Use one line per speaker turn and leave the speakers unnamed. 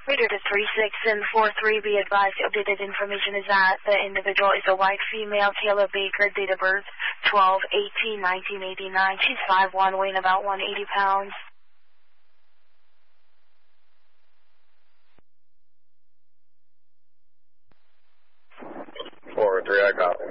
Reader to 36 and 43, be advised the updated information is that the individual is a white female, Taylor Baker, date of birth 12/18/1989. She's 5'1", weighing about 180 pounds.
4-3, I copy.